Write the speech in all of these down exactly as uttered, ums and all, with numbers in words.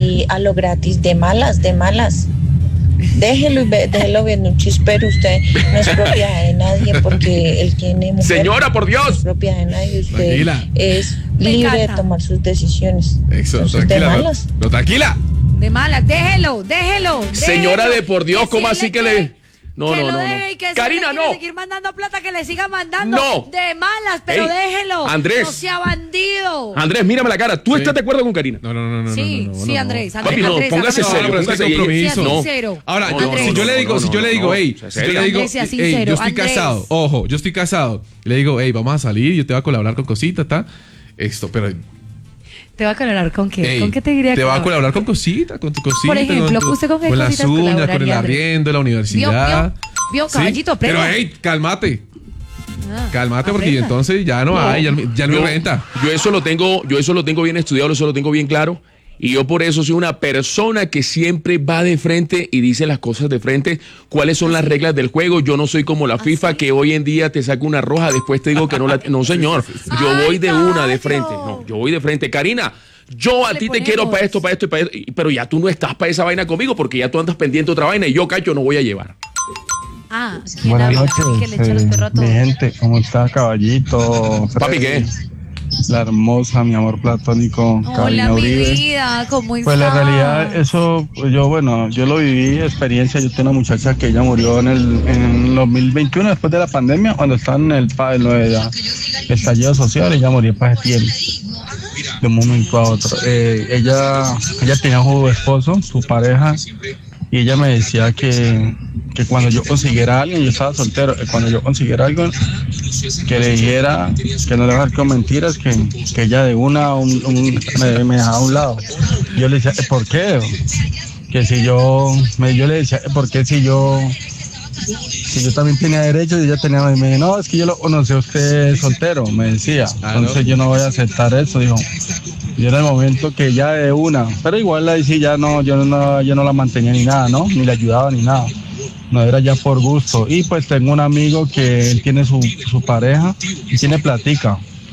así a lo gratis, de malas, de malas. Déjelo, déjelo viendo un chispero. Usted no es propiedad de nadie porque él tiene mujer. Señora, por Dios. No es propiedad de nadie. Usted Tranquila. es libre de tomar sus decisiones. Eso, Entonces, tranquila. de malas. No, no, tranquila. De malas, déjelo, déjelo. Señora déjelo. de por Dios, ¿cómo así que le...? No, que no, lo no, no. deje y que si Karina, le quiere no. seguir mandando plata, que le siga mandando. No. De malas, pero Ey, déjelo. Andrés. No sea bandido. Andrés, mírame la cara. ¿Tú Sí. estás de acuerdo con Karina? No, no, no, no. Sí, no, no, no, sí, no. Andrés. Papi, Andrés, no, Andrés, póngase Andrés. serio, pero es que póngase hay compromiso. Sea No. sincero. Ahora, No, yo- no, si no, yo le no, digo, no, si yo no, le digo, no, hey, sea si yo seria. le digo, Andrés, sea hey, sincero, yo estoy Andrés. casado, ojo, yo estoy casado, le digo, hey, vamos a salir, yo te voy a colaborar con cositas, ¿está? Esto, pero, ¿Te va a colaborar con qué? hey, ¿Con qué te diría te va a colaborar? colaborar con cositas, con tu cosita. Por ejemplo, con, tu- ¿usted con qué con las cositas uñas, con el colaboraría, Andrés? arriendo, la universidad. ¿Vio, vio, ¿Sí? caballito? Pero, Pero, hey, cálmate, Ah, cálmate, porque aprenda. entonces ya no, hay, ya, ya no yo, hay renta. Yo eso lo tengo, yo eso lo tengo bien estudiado, eso lo tengo bien claro. Y yo por eso soy una persona que siempre va de frente y dice las cosas de frente, cuáles son las reglas del juego. Yo no soy como la FIFA que hoy en día te saca una roja, después te digo que no la... No, señor, yo Ay, voy de una, de gallo. frente. No, yo voy de frente. Karina, yo a Le ti te ponemos. quiero para esto, para esto y para esto, y- pero ya tú no estás para esa vaina conmigo porque ya tú andas pendiente de otra vaina y yo, cacho, no voy a llevar. Ah, ¿quién Buenas habla? noches, Que le echa los eh, perros a todos. mi gente, ¿cómo está, caballito? Papi, ¿qué? La hermosa, mi amor platónico, Hola, Karina mi Uribe. vida, ¿cómo estás? Pues la realidad, eso, pues yo, bueno, yo lo viví, experiencia. Yo tengo una muchacha que ella murió en el en dos mil veintiuno, después de la pandemia, cuando estaba en el, pa- en lo de la- el estallido social, ella murió para ese tiempo, de un momento a otro. Eh, ella, ella tenía su esposo, su pareja, y ella me decía que, que cuando yo consiguiera a alguien, yo estaba soltero, que cuando yo consiguiera a alguien, que le dijera que no le iba a dar con mentiras, que, que ella de una un- un- me, me dejaba a un lado. Yo le decía, ¿por qué? Que si yo, me, yo le decía, ¿por qué si yo, si yo también tenía derechos y ella tenía, y me dijo, no, es que yo lo conocí a usted soltero, me decía. Ah, Entonces ¿no? yo no voy a aceptar eso, dijo. Y era el momento que ya de una, pero igual ahí sí ya no, yo no, yo no la mantenía ni nada, ¿no? Ni le ayudaba ni nada. No, era ya por gusto. Y pues tengo un amigo que él tiene su, su pareja y tiene platica.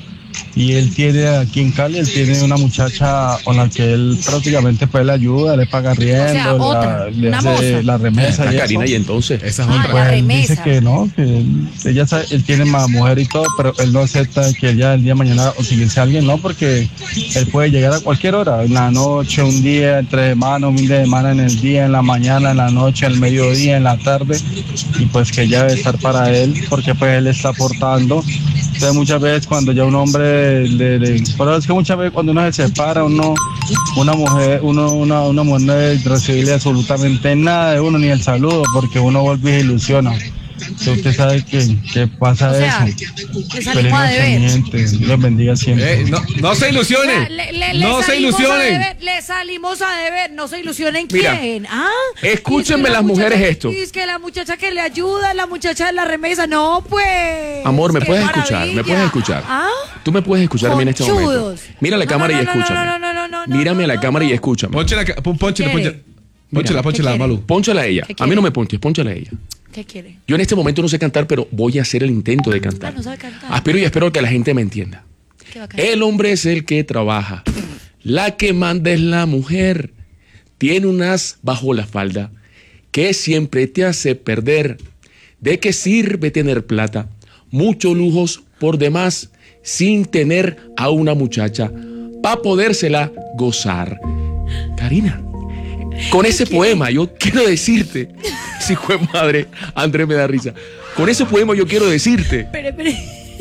Y él tiene aquí en Cali, él tiene una muchacha con la que él prácticamente pues le ayuda, le paga riendo, O sea, otra, la, le una hace moza. la remesa Está y Karina eso. y entonces. Esa es Ah, otra. la Pues él remesa. dice que no, que él, ella sabe- él tiene más mujer y todo, pero él no acepta que ella el día de mañana consiguiese a alguien, no, porque él puede llegar a cualquier hora, en la noche, un día, entre semana, un fin de semana, en el día, en la mañana, en la noche, en el mediodía, en la tarde, y pues que ella debe estar para él, porque pues él está aportando. Entonces muchas veces cuando ya un hombre le, le- pero es que muchas veces cuando uno se separa, uno, una mujer, uno, una, una mujer no debe recibirle absolutamente nada de uno, ni el saludo, porque uno vuelve y se ilusiona. Entonces usted sabe que, que pasa O sea, eso. le Feliz salimos a noche, deber. mi gente. Dios los bendiga siempre. Eh, no, no se ilusionen. Le, le- le no se salimos a ilusionen. deber, le salimos a deber, no se ilusionen. Mira, ¿Quién? ¿Ah? escúchenme Y es que la las mujeres muchacha- esto. y es que la muchacha que le ayuda, la muchacha de la remesa, no pues. Amor, ¿me Qué puedes escuchar? ¿Me maravilla. puedes escuchar? ¿Ah? Tú me puedes escuchar a mí en este momento. Conchudos. Mira la No, cámara no, y no, no, escúchame. no, no, no, no, no, Mírame no, a la no, cámara no. y escúchame. Pónchela, pon- pónchela, ¿Qué pónchela. Mira. Pónchela, pónchela, ¿Qué Malu. Pónchala a ella. ¿Qué A mí quiere? no me ponches, pónchala a ella. ¿Qué quiere? Yo en este momento no sé cantar, pero voy a hacer el intento de cantar. Ah, no sabe cantar. Aspiro y espero que la gente me entienda. ¿Qué va a cantar? El hombre es el que trabaja. La que manda es la mujer. Tiene un as bajo la falda que siempre te hace perder. ¿De qué sirve tener plata? Muchos lujos por demás sin tener a una muchacha para podérsela gozar. Karina, con ese poema yo quiero decirte, si fue madre, Andrés me da risa. Con ese poema yo quiero decirte, Espere, espere.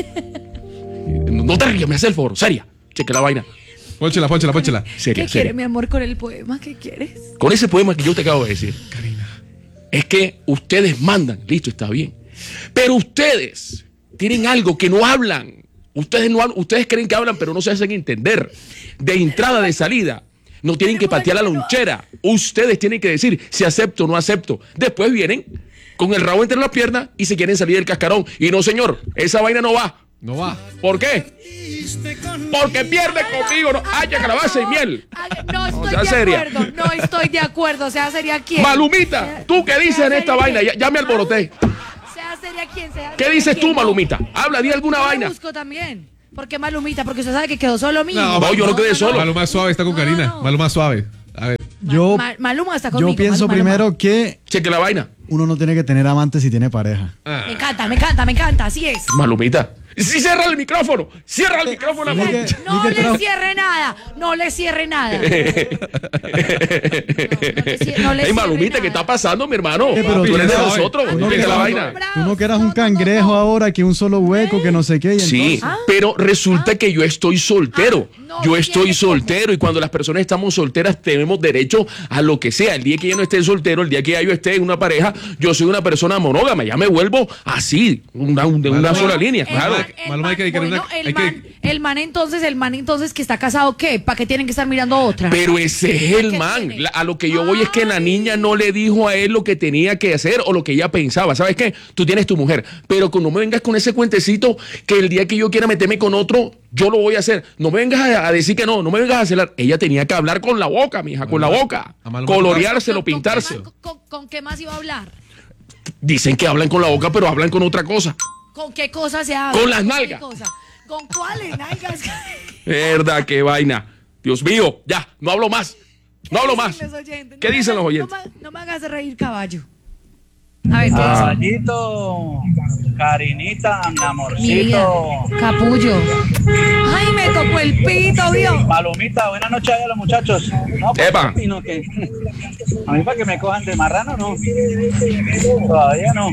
no te rías, me hace el favor, seria, cheque la vaina, Pónchela, pónchela, pónchela. seria, ¿Qué seria. quiere, mi amor, con el poema? ¿Qué quieres? Con ese poema que yo te acabo de decir, Karina, es que ustedes mandan, listo, está bien, pero ustedes tienen algo que no hablan. Ustedes no hablan, ustedes creen que hablan, pero no se hacen entender. De entrada, de salida. No tienen que patear la lonchera. Ustedes tienen que decir si acepto o no acepto. Después vienen con el rabo entre las piernas y se quieren salir del cascarón. Y no, señor, esa vaina no va. No va. ¿Por qué? Porque pierde conmigo. No, haya calabaza y miel. Ale, No estoy sea de seria. acuerdo, no estoy de acuerdo. O sea, sería quién. Malumita, ¿tú qué dices en esta vaina? Ya, ya me alboroté. Sea sería quién, sea ¿Qué sería dices quién. tú, Malumita? Habla, di alguna Yo lo vaina. busco también. ¿Por qué Malumita? Porque usted sabe que quedó solo mío. No, yo no quedé solo. Maluma suave está con No, no, Karina. no. Maluma suave. A ver. Yo, Ma- Maluma está conmigo. yo pienso Maluma, primero Maluma. que Cheque la vaina. uno no tiene que tener amantes si tiene pareja. Me encanta, me encanta, me encanta, así es. Malumita. Sí, cierra el micrófono. Cierra el micrófono. Ni amor. que- No ni que le tra- cierre nada, no le cierre nada. No, no le cie- no le Ey, cierre Malumita, nada. ¿qué está pasando, mi hermano? Eh, pero Tú eres de tú- nosotros. tú No no cheque la quieras- vaina. Tú no que eras No, un no, cangrejo no. ahora, que un solo hueco, que no sé qué. Y Sí, entonces, pero resulta que yo estoy soltero. Ah, no yo estoy tiene soltero y cuando las personas estamos solteras tenemos derecho a lo que sea. El día que yo no esté soltero, el día que ya yo esté en una pareja, yo soy una persona monógama. Ya me vuelvo así, una, de una Maluma, sola línea. El Claro. man- el Maluma, hay que dedicarle bueno, una- el hay que- man- el man entonces, el man entonces que está casado, ¿qué? ¿Para qué tienen que estar mirando a otra? Pero ese es el ¿Qué man. tiene? La- a lo que yo voy es que la Ay. niña no le dijo a él lo que tenía que hacer o lo que ella pensaba. ¿Sabes qué? Tú tienes tu mujer, pero que no me vengas con ese cuentecito que el día que yo quiera meterme con otro, yo lo voy a hacer. No me vengas a, a decir que no, no me vengas a celar. Ella tenía que hablar con la boca, mija, con la boca. A Maluma. Coloreárselo, ¿Con- con- pintarse. ¿Con, con, con qué más iba a hablar? Dicen que hablan con la boca, pero hablan con otra cosa. ¿Con qué cosa se habla? Con las qué nalgas. cosa? ¿Con cuáles nalgas? Verdad, qué vaina. Dios mío, ya, no hablo más. No hablo más. Dicen los oyentes. ¿Qué No me dicen los hagas- oyentes? No, me- no me hagas reír, caballo. A ver, ¿qué Ah. Caballito, Karinita, mi Mi vida. amorcito. Capullo. Ay, me tocó el pito, Dios. Palomita, buenas noches a los muchachos. No, pues, Epa. opino que a mí para que me cojan de marrano, no. Todavía no.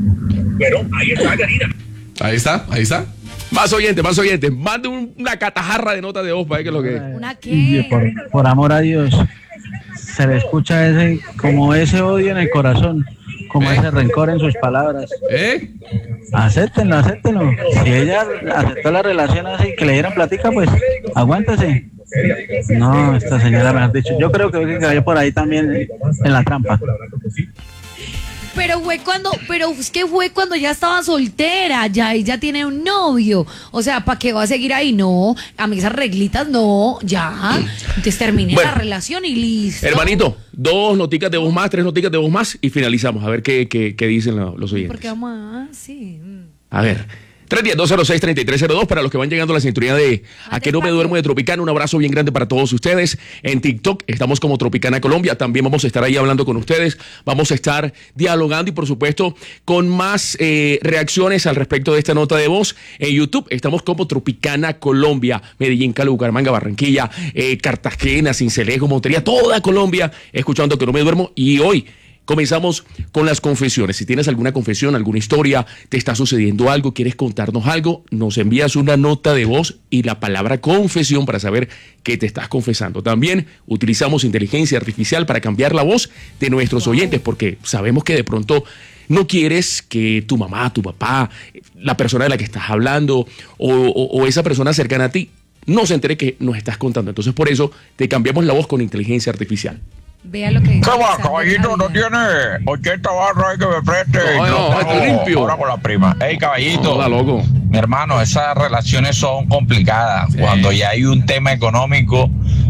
Ahí está, ahí está. Más oyentes, más oyentes. Mande un- una catajarra de notas de voz para ver qué es lo que es. ¿Una Y qué? por, por amor a Dios, se le escucha ese, como ese odio en el corazón, como ese rencor en sus palabras. ¿Eh? Acéptenlo, acéptenlo. Si ella aceptó la relación así, que le dieran platica, pues aguántese. No, esta señora me ha dicho. Yo creo que cayó por ahí también en la trampa. Pero fue cuando, pero es que fue cuando ya estaba soltera, ya ella tiene un novio. O sea, ¿para qué va a seguir ahí? No, a mí esas reglitas no, ya. Entonces termine Bueno. la relación y listo. Hermanito, dos noticas de voz más, tres noticas de voz más y finalizamos. A ver qué, qué, qué dicen lo- los oyentes. Porque vamos a, sí. mm. A ver. tres uno cero, dos cero seis, tres tres cero dos para los que van llegando a la sintonía de A que no me duermo de Tropicana. Un abrazo bien grande para todos ustedes. En TikTok estamos como Tropicana Colombia. También vamos a estar ahí hablando con ustedes. Vamos a estar dialogando y por supuesto con más eh, reacciones al respecto de esta nota de voz. En YouTube estamos como Tropicana Colombia. Medellín, Cali, Bucaramanga, Barranquilla, eh, Cartagena, Sincelejo, Montería, toda Colombia escuchando Que no me duermo. Y hoy comenzamos con las confesiones. Si tienes alguna confesión, alguna historia, te está sucediendo algo, quieres contarnos algo, nos envías una nota de voz y la palabra confesión para saber qué te estás confesando. También utilizamos inteligencia artificial para cambiar la voz de nuestros oyentes, porque sabemos que de pronto no quieres que tu mamá, tu papá, la persona de la que estás hablando o, o, o esa persona cercana a ti no se entere que nos estás contando. Entonces por eso te cambiamos la voz con inteligencia artificial. Vea lo que dice. ¿Qué va, Alexander caballito? ¿No Navidad. tiene ochenta barras ahí que me preste? No, no, Yo estoy pago limpio. Ahora con la prima. Ey, caballito. Hola, loco. Mi hermano, esas relaciones son complicadas. Cuando ya hay un tema económico,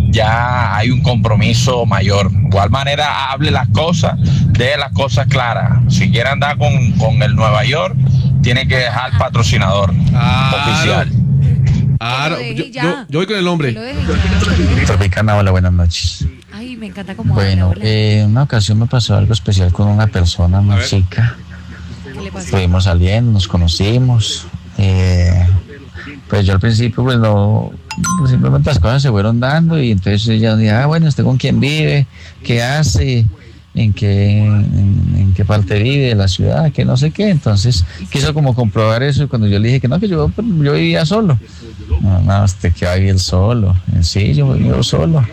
ya hay un compromiso mayor. De igual manera, hable las cosas, deje las cosas claras. Si quiere andar con, con el Nueva York, tiene que dejar patrocinador Claro. oficial. Ah, lo no, deje yo, ya. yo- yo voy con el Que hombre. lo deje ya, que lo deje. Tropicana, hola, buenas noches. Ay, me encanta como Bueno, habla, hola. eh, en una ocasión me pasó algo especial con una persona, una ver. chica. ¿Qué le pasó? Estuvimos saliendo, nos conocimos. eh, pues yo al principio, pues no, pues simplemente las cosas se fueron dando y entonces ella decía, ah, bueno, ¿usted con quién vive? ¿Qué hace? ¿En qué, en, en qué parte vive de la ciudad? Que no sé qué. Entonces quiso como comprobar eso y cuando yo le dije que no, que yo, yo vivía solo. No, no, usted que va a vivir solo. Sí, yo vivo solo.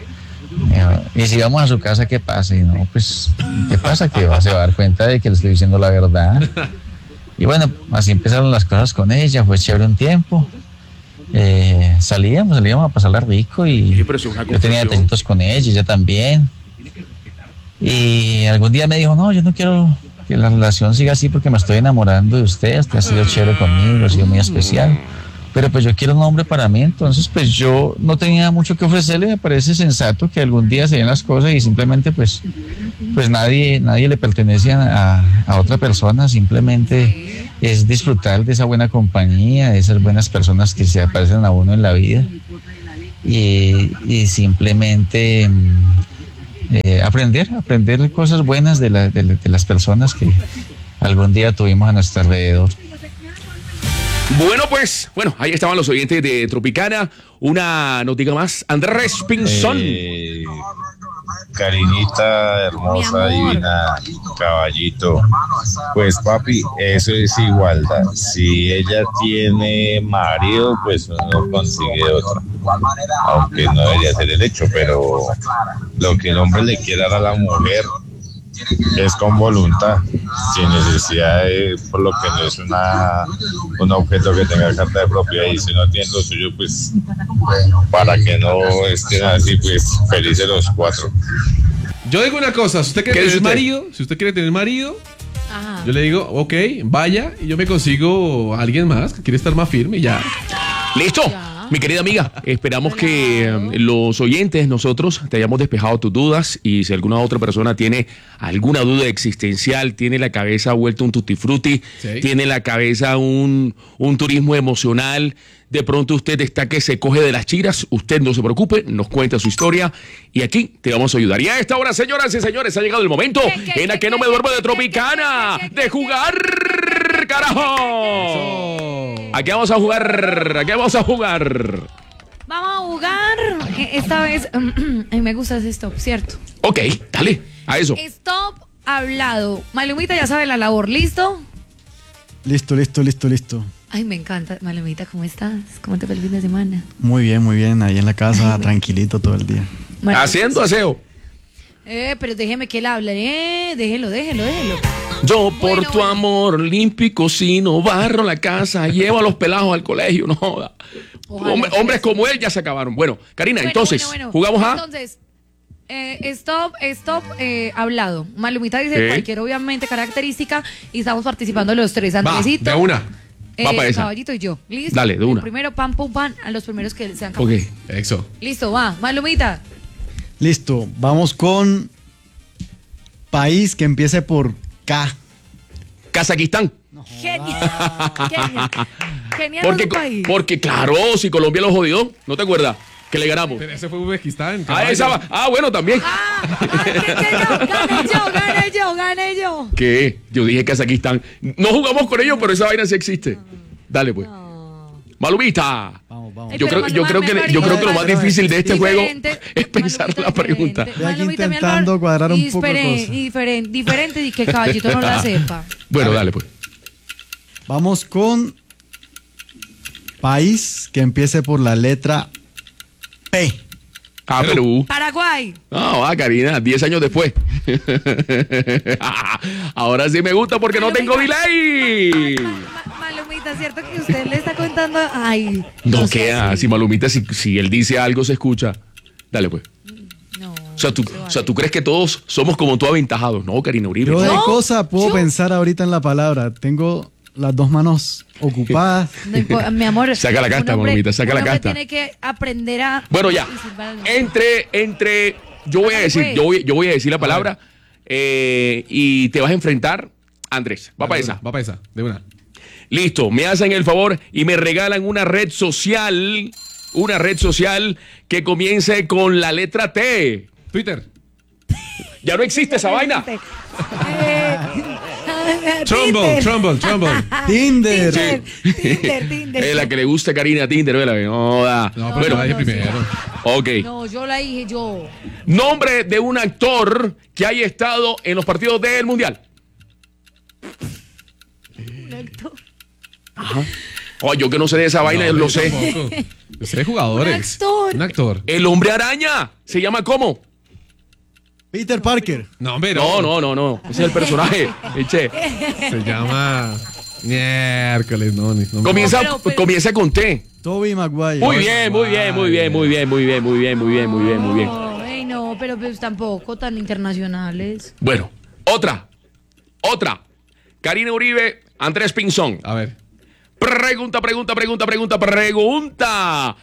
Y si vamos a su casa, ¿qué pasa? Y no, pues, ¿qué pasa? Que va, se va a dar cuenta de que le estoy diciendo la verdad. Y bueno, así empezaron las cosas con ella, fue chévere un tiempo. Eh, salíamos, salíamos a pasarla rico y Sí, pero es una yo tenía confesión. detallitos con ella, ella también. Y algún día me dijo, no, yo no quiero que la relación siga así porque me estoy enamorando de usted, usted ha sido chévere conmigo, ha sido muy especial. Pero pues yo quiero un hombre para mí, entonces pues yo no tenía mucho que ofrecerle, me parece sensato que algún día se den las cosas y simplemente pues, pues nadie, nadie le pertenece a, a otra persona, simplemente es disfrutar de esa buena compañía, de esas buenas personas que se aparecen a uno en la vida y, y simplemente eh, aprender, aprender cosas buenas de, la, de, de las personas que algún día tuvimos a nuestro alrededor. Bueno, pues, bueno, ahí estaban los oyentes de Tropicana. Una noticia más. Andrés Pinzón. Eh, Karinita, hermosa, divina, caballito. Pues papi, eso es igualdad. Si ella tiene marido, pues uno consigue otro. Aunque no debería ser el hecho, pero lo que el hombre le quiera dar a la mujer es con voluntad, sin necesidad de, por lo que no es una un objeto que tenga carta de propiedad, y si no tiene lo suyo, pues para que no estén así, pues felices los cuatro. Yo digo una cosa, si usted quiere tener marido, si usted quiere tener marido, Ajá. yo le digo, ok, vaya, y yo me consigo a alguien más que quiere estar más firme y ya. ¿Listo? Mi querida amiga, esperamos que eh, los oyentes, nosotros, te hayamos despejado tus dudas, y si alguna otra persona tiene alguna duda existencial, tiene la cabeza vuelta un tutti frutti, Sí. tiene la cabeza un, un turismo emocional, de pronto usted está que se coge de las chiras, usted no se preocupe, nos cuenta su historia y aquí te vamos a ayudar. Y a esta hora, señoras y señores, ha llegado el momento en el que no me duermo de Tropicana, de jugar, carajo. ¿A qué vamos a jugar? ¿A qué vamos a jugar? Vamos a jugar. eh, Esta vez, ay, me gusta ese stop, ¿cierto? Ok, dale, a eso. Stop hablado. Malumita ya sabe la labor, ¿listo? Listo, listo, listo, listo. Ay, me encanta. Malumita, ¿cómo estás? ¿Cómo te fue el fin de semana? Muy bien, muy bien. Ahí en la casa, tranquilito todo el día. Malumita. Haciendo aseo. Eh, pero déjeme que él hable, eh. Déjelo, déjelo, déjelo. Yo por Bueno, tu bueno. amor limpio y cocino, barro la casa, llevo a los pelados al colegio, no joda. Ojalá Hombre- sea hombres así. como él ya se acabaron. Bueno, Karina, Bueno, entonces, bueno, bueno. jugamos a... Entonces, eh, stop, stop, eh, hablado. Malumita dice ¿Qué? cualquier, obviamente, característica y estamos participando los tres. Va, Andresito, de una. eh, Va pa' esa. Caballito y yo. ¿Listo? Dale, de una. El primero, pam, pum, pam, a los primeros que sean Ok. capaces. Eso. Listo, va. Malumita. Listo, vamos con país que empiece por K. Kazajistán. Genial. Genial. Genial Porque, otro país. porque claro, si Colombia lo jodió, ¿no te acuerdas? Que le ganamos. Pero ese fue Uzbekistán. Ah, caballo. esa va- ah, bueno, también. Ah, ah, que, que yo, gané yo, gané yo, gané yo. ¿Qué? Yo dije Kazajistán. No jugamos con ellos, pero esa vaina sí existe. Dale, pues. Malumita. Vamos, vamos. Ay, Yo pero creo, yo, Maluma creo me que, parece- yo creo que lo más difícil de este juego Diferente. es pensar Malumita la pregunta. diferente. Estoy aquí Malumita, mi intentando amor, cuadrar un poco diferente, cosas. Diferente, diferente y que Caballito no la sepa. Bueno, dale, pues. Vamos con país que empiece por la letra P. Ah, Perú. Paraguay. No, va, Karina, diez años después. Ahora sí me gusta porque no tengo delay. Ma- ma- Malumita, ¿cierto que usted le está contando? Ay. No sé queda, así. si Malumita, si, si él dice algo, se escucha. Dale, pues. No. O sea, tú, o sea, ¿tú crees que todos somos como tú aventajados? No, Karina Uribe. Yo de No. cosa puedo yo- pensar ahorita en la palabra. Tengo las dos manos ocupadas. No impo- mi amor. Saca la casta, un hombre- Malumita, saca un la hombre casta. tiene que aprender a. Bueno, ya. y silbar al- Entre, entre, yo voy a Hágale, decir, pues. yo voy, yo voy a decir la palabra eh, y te vas a enfrentar, Andrés. Va para De una, esa. Va para esa, de una. Listo, me hacen el favor y me regalan una red social, una red social que comience con la letra T. Twitter. Ya no existe esa vaina. Eh, Trumble, Tinder. Trumble, Trumble. Tinder. Tinder, Tinder, Tinder. Es la que le gusta a Karina Tinder, ¿verdad? No, da. No, pero Bueno, yo la dije no, sí. primero. ok. No, yo la dije yo. Nombre de un actor que haya estado en los partidos del Mundial. Ajá. Oh, yo que no sé de esa vaina, No, lo yo sé. tampoco. Yo sé de jugadores. Un actor. Un actor. El hombre araña. ¿Se llama cómo? Peter Parker. No, hombre, No, no, no, no. Ese es el personaje. Eche. Se llama. Miércoles, no, ni- no. Comienza, pero- pero- comienza con T. Toby Maguire. Muy bien, muy bien, muy bien, muy bien, muy bien, muy bien, muy bien, muy bien, muy bien. No, ey, no, pero pues tampoco tan internacionales. Bueno, otra. Otra. Karina Uribe, Andrés Pinzón. A ver. Pregunta, pregunta, pregunta, pregunta, pregunta.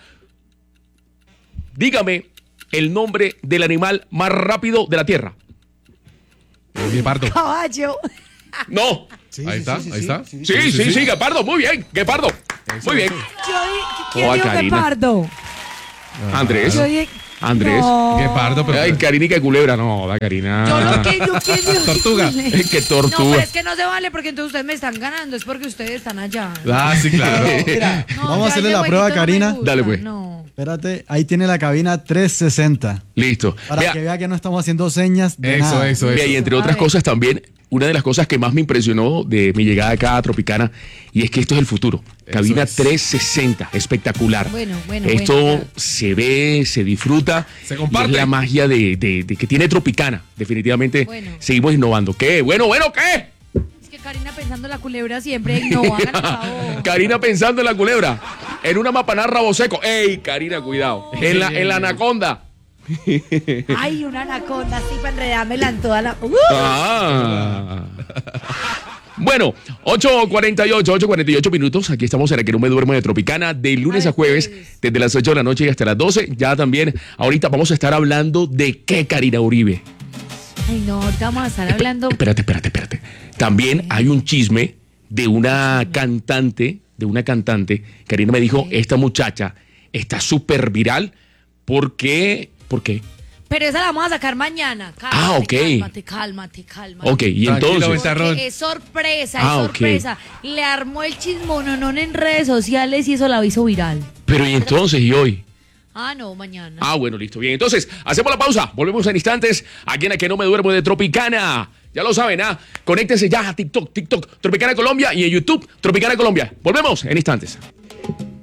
Dígame el nombre del animal más rápido de la Tierra. El guepardo. Caballo. No. Ahí está, ahí está. Sí, sí, sí, Guepardo, muy bien, Guepardo. Muy bien. Yo di- ¿Quién Oh, dijo Karina. Guepardo? Andrés. Yo dije, Andrés. no. Guepardo, pero. Ay, Karina y que culebra. No, da Karina. Yo lo que yo quiero. Tortuga. Qué No, tortuga. pero es que no se vale porque entonces ustedes me están ganando, es porque ustedes están allá. Ah, sí, claro. Mira, No, vamos a ya hacerle ese la prueba a jueguito no me Karina. gusta, Dale, pues. No. Espérate, ahí tiene la cabina trescientos sesenta. Listo. Para Vea, que vea que no estamos haciendo señas de Eso, nada. eso, vea, eso. y entre A otras ver. cosas también, una de las cosas que más me impresionó de mi llegada acá a Tropicana, y es que esto es el futuro. Cabina es. trescientos sesenta, espectacular. Bueno, bueno, Esto bueno, ya. se ve, se disfruta. Se y comparte. es la magia de, de- de que tiene Tropicana. Definitivamente Bueno. seguimos innovando. ¿Qué? Bueno, bueno, ¿qué? Es que Karina pensando en la culebra siempre, no, hagan el favor. Karina pensando en la culebra. En una mapanar rabo seco. ¡Ey, Karina, cuidado! En la, en la anaconda. Ay, una anaconda así para enredármela en toda la... ¡Uh! Ah. Bueno, ocho cuarenta y ocho, ocho cuarenta y ocho minutos. Aquí estamos en el que no me duermo de Tropicana, de lunes a jueves, desde las ocho de la noche y hasta las doce. Ya también, ahorita vamos a estar hablando de qué, Karina Uribe. Ay, no, ahorita vamos a estar hablando... Espérate, espérate, espérate. También hay un chisme de una cantante, de una cantante. Karina me dijo, esta muchacha está súper viral porque... ¿Por qué? Pero esa la vamos a sacar mañana. Cálmate, Ah, ok. Cálmate, cálmate, cálmate. Ok, y Tranquilo, entonces... Ventarrón. Porque es sorpresa, Ah, es ok. sorpresa. Le armó el chismononón en redes sociales y eso la hizo viral. Pero y entonces, ¿y hoy? Ah, no, mañana. Ah, bueno, listo, bien. Entonces, hacemos la pausa. Volvemos en instantes. Aquí en la que no me duermo de Tropicana. Ya lo saben, ¿ah? Conéctense ya a TikTok, TikTok, Tropicana Colombia y en YouTube, Tropicana Colombia. Volvemos en instantes.